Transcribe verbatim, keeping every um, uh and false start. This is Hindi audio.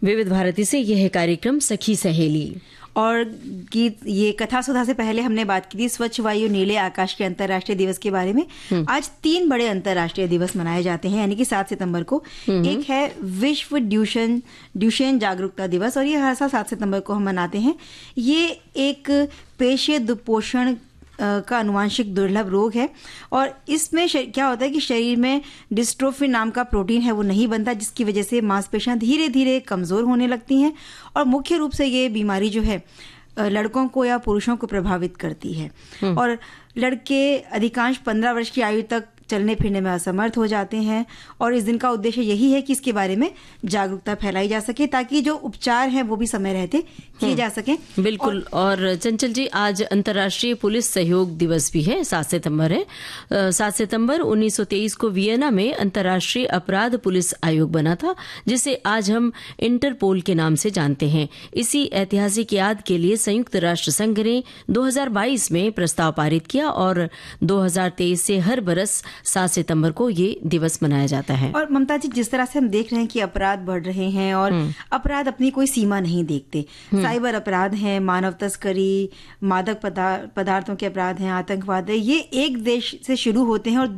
विविध भारती से यह है कार्यक्रम सखी सहेली। और गीत ये कथा सुधा से पहले हमने बात की थी स्वच्छ वायु नीले आकाश के अंतर्राष्ट्रीय दिवस के बारे में। आज तीन बड़े अंतर्राष्ट्रीय दिवस मनाए जाते हैं, यानी कि सात सितंबर को। एक है विश्व ड्यूशेन ड्यूशेन जागरूकता दिवस, और ये हर साल सात सितंबर को हम मनाते हैं। ये एक पेशीय दुपोषण का अनुवांशिक दुर्लभ रोग है, और इसमें क्या होता है कि शरीर में डिस्ट्रोफिन नाम का प्रोटीन है वो नहीं बनता, जिसकी वजह से मांसपेशियां धीरे धीरे कमजोर होने लगती हैं। और मुख्य रूप से ये बीमारी जो है लड़कों को या पुरुषों को प्रभावित करती है, और लड़के अधिकांश पंद्रह वर्ष की आयु तक चलने फिरने में असमर्थ हो जाते हैं। और इस दिन का उद्देश्य यही है कि इसके बारे में जागरूकता फैलाई जा सके, ताकि जो उपचार हैं वो भी समय रहते किए जा सकें। बिल्कुल। और, और चंचल जी, आज अंतर्राष्ट्रीय पुलिस सहयोग दिवस भी है, सात सितंबर है। सात सितंबर उन्नीस सौ तेईस को वियना में अंतर्राष्ट्रीय अपराध पुलिस आयोग बना था, जिसे आज हम इंटरपोल के नाम से जानते हैं। इसी ऐतिहासिक याद के लिए संयुक्त राष्ट्र संघ ने दो हज़ार बाईस में प्रस्ताव पारित किया, और दो हज़ार तेईस से हर बरस सात सितंबर को ये दिवस मनाया जाता है। और ममता जी, जिस तरह से हम देख रहे हैं कि अपराध बढ़ रहे हैं, और अपराध अपनी कोई सीमा नहीं देखते। साइबर अपराध हैं, मानव तस्करी, मादक पदार्थों के अपराध हैं, आतंकवाद है, ये एक देश से शुरू होते हैं और